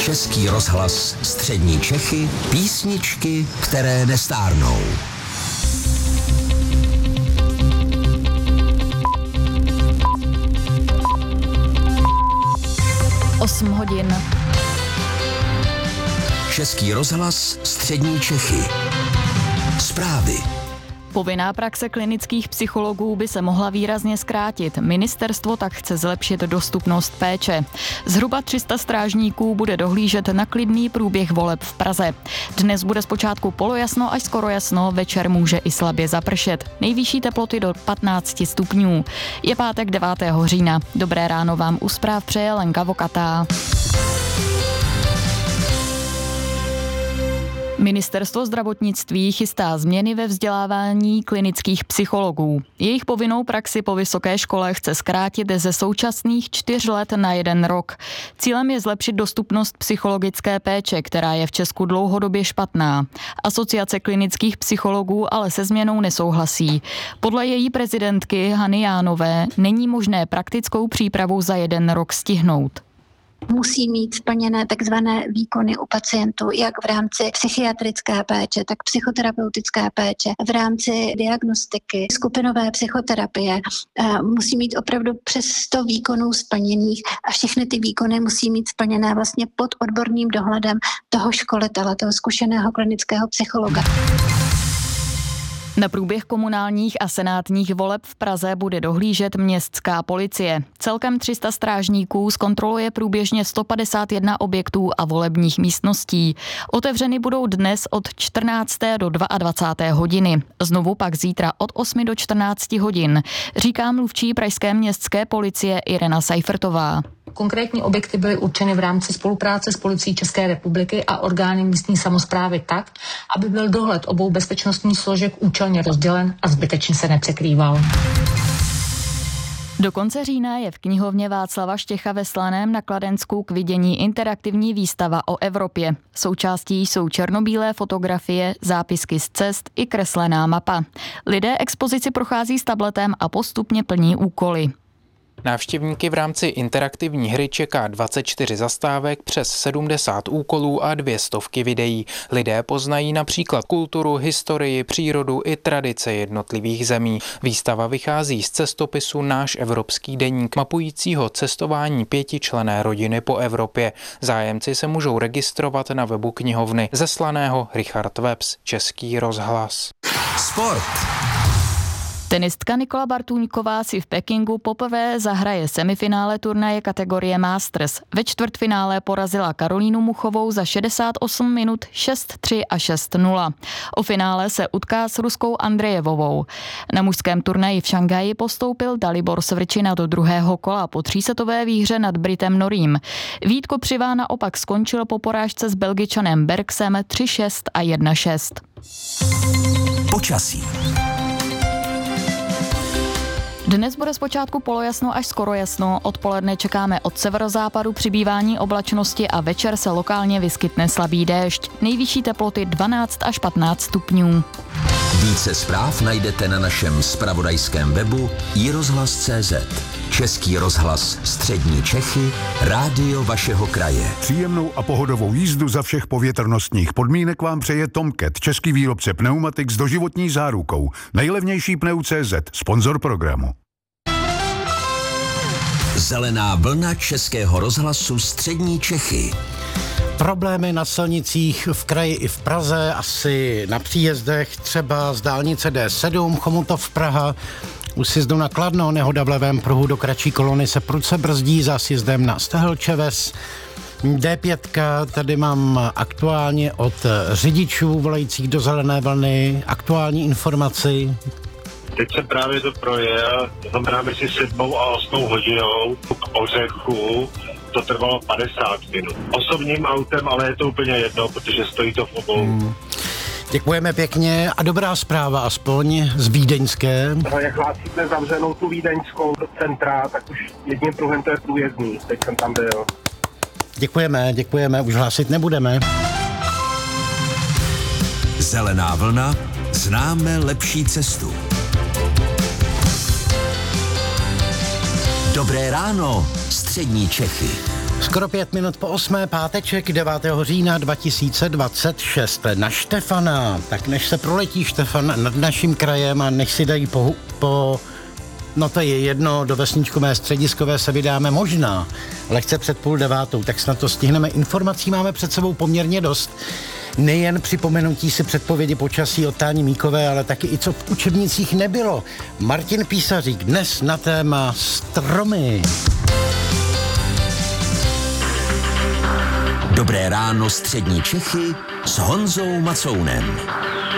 Český rozhlas Střední Čechy, písničky, které nestárnou. Osm hodin. Český rozhlas Střední Čechy. Zprávy. Povinná praxe klinických psychologů by se mohla výrazně zkrátit. Ministerstvo tak chce zlepšit dostupnost péče. Zhruba 300 strážníků bude dohlížet na klidný průběh voleb v Praze. Dnes bude zpočátku polojasno až skoro jasno, večer může i slabě zapršet. Nejvyšší teploty do 15 stupňů. Je pátek 9. října. Dobré ráno vám u zpráv přeje Lenka Vokatá. Ministerstvo zdravotnictví chystá změny ve vzdělávání klinických psychologů. Jejich povinnou praxi po vysoké škole chce zkrátit ze současných 4 let na 1 rok. Cílem je zlepšit dostupnost psychologické péče, která je v Česku dlouhodobě špatná. Asociace klinických psychologů ale se změnou nesouhlasí. Podle její prezidentky Hany Jánové není možné praktickou přípravu za 1 rok stihnout. Musí mít splněné takzvané výkony u pacientů, jak v rámci psychiatrické péče, tak psychoterapeutické péče, v rámci diagnostiky, skupinové psychoterapie. Musí mít opravdu přes 100 výkonů splněných a všechny ty výkony musí mít splněné vlastně pod odborným dohledem toho školitele, toho zkušeného klinického psychologa. Na průběh komunálních a senátních voleb v Praze bude dohlížet městská policie. Celkem 300 strážníků zkontroluje průběžně 151 objektů a volebních místností. Otevřeny budou dnes od 14. do 22. hodiny. Znovu pak zítra od 8 do 14 hodin, říká mluvčí pražské městské policie Irena Seifertová. Konkrétní objekty byly určeny v rámci spolupráce s Policií České republiky a orgány místní samosprávy tak, aby byl dohled obou bezpečnostních složek účelně rozdělen a zbytečně se nepřekrýval. Do konce října je v knihovně Václava Štěcha ve Slaném na Kladensku k vidění interaktivní výstava o Evropě. Součástí jsou černobílé fotografie, zápisky z cest i kreslená mapa. Lidé expozici prochází s tabletem a postupně plní úkoly. Návštěvníky v rámci interaktivní hry čeká 24 zastávek, přes 70 úkolů a 200 videí. Lidé poznají například kulturu, historii, přírodu i tradice jednotlivých zemí. Výstava vychází z cestopisu Náš evropský deník, mapujícího cestování 5členné rodiny po Evropě. Zájemci se můžou registrovat na webu knihovny. Ze Slaného Richard Webs, Český rozhlas. Sport. Tenistka Nikola Bartůňková si v Pekingu poprvé zahraje semifinále turnaje kategorie Masters. Ve čtvrtfinále porazila Karolínu Muchovou za 68 minut 6-3 a 6-0. O finále se utká s Ruskou Andrejevovou. Na mužském turnaji v Šanghaji postoupil Dalibor Svrčina do druhého kola po třísetové výhře nad Britem Norím. Vít Kopřivá naopak skončil po porážce s Belgičanem Bergsem 3-6 a 1-6. Počasí. Dnes bude zpočátku polojasno až skoro jasno, odpoledne čekáme od severozápadu přibývání oblačnosti a večer se lokálně vyskytne slabý déšť. Nejvyšší teploty 12 až 15 stupňů. Více zpráv najdete na našem zpravodajském webu iRozhlas.cz. Český rozhlas Střední Čechy, rádio vašeho kraje. Příjemnou a pohodovou jízdu za všech povětrnostních podmínek vám přeje Tomcat, český výrobce pneumatik s doživotní zárukou. Nejlevnější pneu.cz, sponzor programu. Zelená vlna Českého rozhlasu Střední Čechy. Problémy na silnicích v kraji i v Praze, asi na příjezdech, třeba z dálnice D7, Chomutov Praha. U sjezdu na Kladno nehoda v levém pruhu do kratší kolony se prudce brzdí za sjezdem na Stehelčeves. D5, tady mám aktuálně od řidičů volajících do zelené vlny aktuální informaci. Teď jsem právě to projel, to znamená mezi 7 a 8 hodinou k Ořechu, to trvalo 50 minut. Osobním autem, ale je to úplně jedno, protože stojí to v obou. Děkujeme pěkně a dobrá zpráva aspoň z vídeňské. Jak hlásíte zavřenou tu vídeňskou do centra, tak už jedním pruhem to je průjezdný. Teď jsem tam byl. Děkujeme, už hlásit nebudeme. Zelená vlna, známe lepší cestu. Dobré ráno, Střední Čechy. Skoro 5 minut po 8. páteček 9. října 2026 na Štefana. Tak než se proletí Štefan nad naším krajem a než si dají no to je jedno, do vesničkové střediskové se vydáme možná, lehce před 8:30, tak snad to stihneme. Informací máme před sebou poměrně dost. Nejen připomenutí si předpovědi počasí od Táni Míkové, ale taky i co v učebnicích nebylo. Martin Písařík dnes na téma stromy. Dobré ráno střední Čechy s Honzou Macounem.